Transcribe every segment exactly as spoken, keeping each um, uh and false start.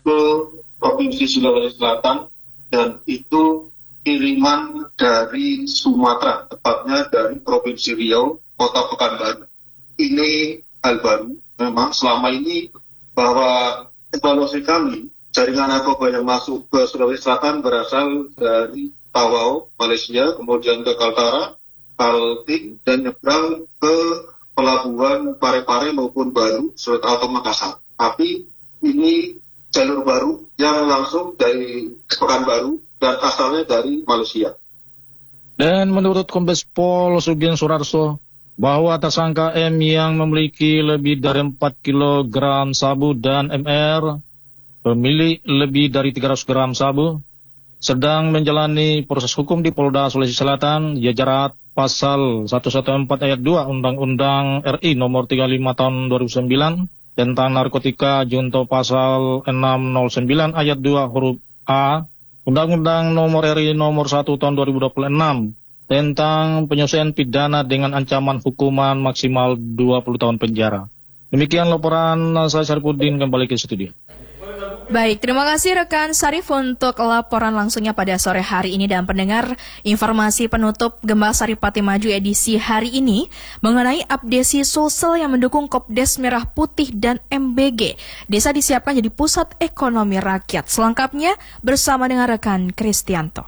ke Provinsi Sulawesi Selatan, dan itu kiriman dari Sumatera, tepatnya dari Provinsi Riau, Kota Pekanbaru. Ini hal baru. Memang selama ini bahwa evaluasi kami, jaringan narkoba yang masuk ke Sulawesi Selatan berasal dari Tawau, Malaysia, kemudian ke Kaltara, Kaltim, dan nyebrang ke pelabuhan Parepare maupun Baru, Sulawesi atau Makassar. Tapi ini jalur baru yang langsung dari Pekanbaru dan asalnya dari Malaysia. Dan menurut Kombes Pol Sugeng Surarso, bahwa tersangka M yang memiliki lebih dari empat kilogram sabu dan M R, pemilik lebih dari tiga ratus gram sabu, sedang menjalani proses hukum di Polda Sulawesi Selatan, ia jerat pasal seratus empat belas ayat dua Undang-Undang R I nomor tiga puluh lima tahun dua ribu sembilan tentang narkotika junto pasal enam nol sembilan ayat dua huruf A Undang-Undang nomor R I nomor satu tahun dua ribu dua puluh enam tentang penyelesaian pidana dengan ancaman hukuman maksimal dua puluh tahun penjara. Demikian laporan saya Syarifuddin, kembali ke studio. Baik, terima kasih rekan Sarif untuk laporan langsungnya pada sore hari ini. Dan pendengar, informasi penutup Gembala Saripati Maju edisi hari ini mengenai abdesi Sulsel yang mendukung Kopdes Merah Putih dan M B G. Desa disiapkan jadi pusat ekonomi rakyat. Selengkapnya bersama dengan rekan Kristianto.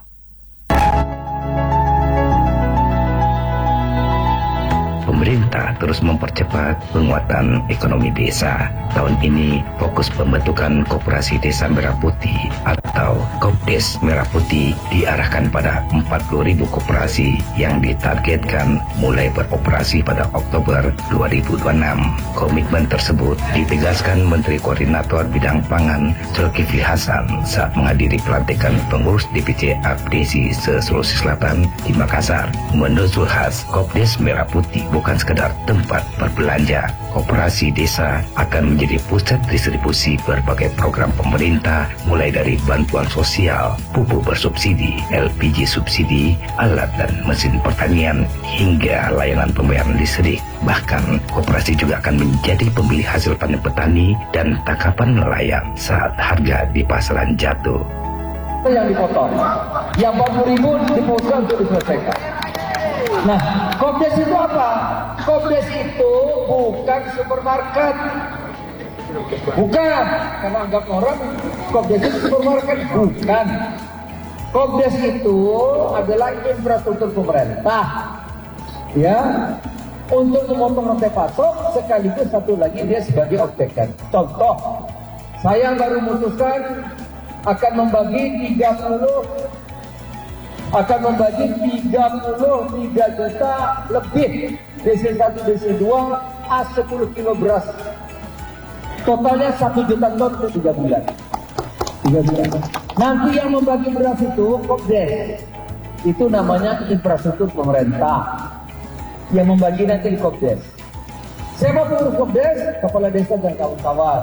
Pemerintah terus mempercepat penguatan ekonomi desa. Tahun ini fokus pembentukan Koperasi Desa Merah Putih atau Kopdes Merah Putih diarahkan pada empat puluh ribu koperasi yang ditargetkan mulai beroperasi pada Oktober dua ribu dua puluh enam. Komitmen tersebut ditegaskan Menteri Koordinator Bidang Pangan Zulkifli Hasan saat menghadiri pelantikan pengurus D P C Abdesi se-Sulawesi Selatan di Makassar. Menurut Zulhas, Kopdes Merah Putih bukan sekedar tempat berbelanja. Koperasi desa akan menjadi pusat distribusi berbagai program pemerintah, mulai dari bantuan sosial, pupuk bersubsidi, L P G subsidi, alat dan mesin pertanian, hingga layanan pembayaran listrik. Bahkan, koperasi juga akan menjadi pemilih hasil panen petani dan tangkapan nelayan saat harga di pasaran jatuh. Yang dipotong, yang empat puluh ribu dipotong untuk diselesaikan. Nah, Kopdes itu apa? Kopdes itu bukan supermarket. Bukan. Karena anggap orang Kopdes itu supermarket. Bukan. Kopdes itu adalah infrastruktur pemerintah. Ya. Untuk memotong rantai pasok, sekaligus satu lagi dia sebagai objekkan. Contoh, saya baru memutuskan akan membagi tiga puluh akan membagi tiga puluh tiga juta lebih D C satu, D C dua, A sepuluh kilo beras. Totalnya satu juta ton untuk tiga bulan. tiga bulan. Nanti yang membagi beras itu Kopdes. Itu namanya infrastruktur pemerintah. Yang membagi nanti di Kopdes. Siapa pengurus Kopdes? Kepala desa dan kawan-kawan.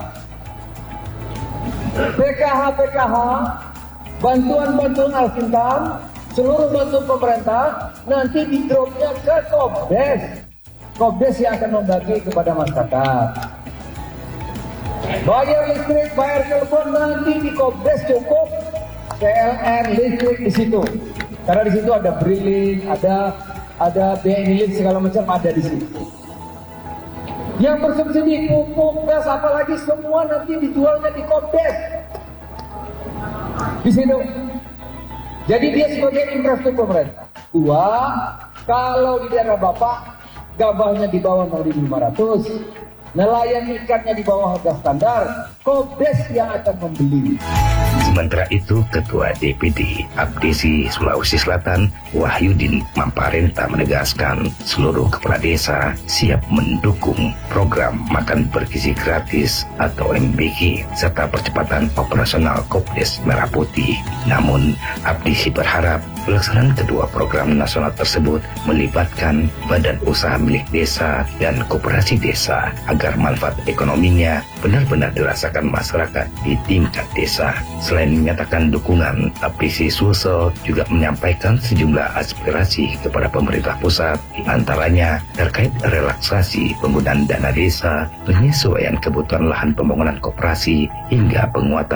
P K H P K H, bantuan-bantuan Alkintan, seluruh bantuan pemerintah nanti di dropnya ke Kopdes. Kopdes yang akan membagi kepada masyarakat. Bayar listrik, bayar telepon nanti di Kopdes cukup. P L N listrik di situ. Karena di situ ada briling, ada ada biaya milik segala macam ada di situ. Yang bersubsidi pupuk, gas, apalagi semua nanti dijualnya di Kopdes. Di situ. Jadi dia sebagai infrastruktur pemerintah. Dua, kalau di daerah Bapak, gabahnya di bawah enam ribu lima ratus, nelayan ikannya di bawah harga standar, Kopdes yang akan membeli. Sementara itu, Ketua D P D Abdesi Sulawesi Selatan, Wahyudin Mamparenta menegaskan seluruh kepala desa siap mendukung program makan bergizi gratis atau M B G serta percepatan operasional Kopdes Merah Putih. Namun, Abdesi berharap pelaksanaan kedua program nasional tersebut melibatkan badan usaha milik desa dan koperasi desa agar manfaat ekonominya benar-benar dirasakan masyarakat di tingkat desa. Selain menyatakan dukungan, Abdesi Sulsel juga menyampaikan sejumlah aspirasi kepada pemerintah pusat, antaranya terkait relaksasi penggunaan dana desa, penyesuaian kebutuhan lahan pembangunan koperasi, hingga penguatan